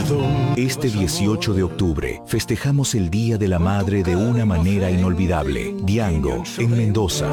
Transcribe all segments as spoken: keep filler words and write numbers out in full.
Este dieciocho de octubre festejamos el Día de la Madre de una manera inolvidable. Diango, en Mendoza.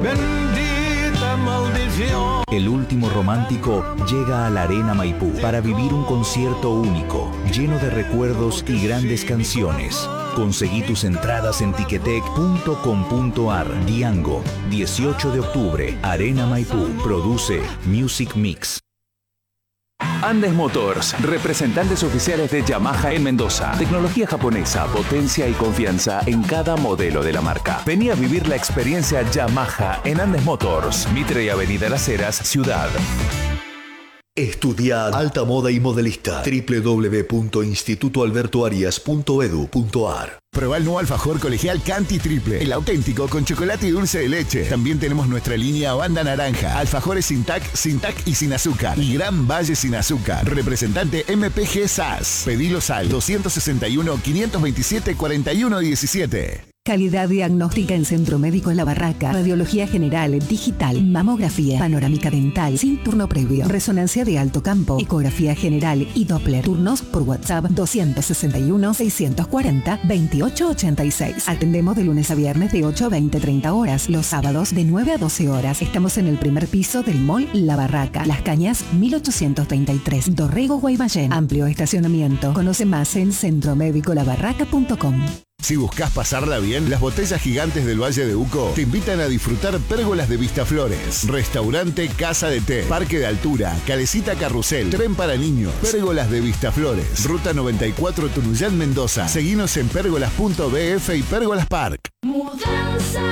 El último romántico llega a la Arena Maipú para vivir un concierto único, lleno de recuerdos y grandes canciones. Conseguí tus entradas en ticketek punto com punto ar. Diango, dieciocho de octubre, Arena Maipú. Produce Music Mix. Andes Motors, representantes oficiales de Yamaha en Mendoza. Tecnología japonesa, potencia y confianza en cada modelo de la marca. Vení a vivir la experiencia Yamaha en Andes Motors, Mitre y Avenida Las Heras, Ciudad. Estudia alta moda y modelista. doble u doble u doble u punto instituto alberto arias punto edu punto ar. Prueba el nuevo alfajor colegial Canti Triple, el auténtico con chocolate y dulce de leche. También tenemos nuestra línea Banda Naranja, alfajores sin tac, sin tac y sin azúcar. Y Gran Valle sin azúcar. Representante M P G S A S. Pedilos al dos seis uno, cinco dos siete, cuatro uno uno siete. Calidad diagnóstica en Centro Médico La Barraca. Radiología general, digital, mamografía, panorámica dental, sin turno previo, resonancia de alto campo, ecografía general y Doppler. Turnos por WhatsApp dos seis uno, seis cuatro cero, veintiocho ochenta y seis. Atendemos de lunes a viernes de ocho a veinte, treinta horas. Los sábados de nueve a doce horas. Estamos en el primer piso del Mall La Barraca. Las Cañas mil ochocientos treinta y tres. Dorrego, Guaymallén. Amplio estacionamiento. Conoce más en centro médico la barraca punto com. Si buscas pasarla bien, las botellas gigantes del Valle de Uco te invitan a disfrutar pérgolas de Vistaflores, restaurante Casa de Té, parque de altura, calecita carrusel, tren para niños, pérgolas de Vistaflores, ruta noventa y cuatro Tunuyán, Mendoza. Seguinos en pérgolas punto b f y Pérgolas Park. Mudanza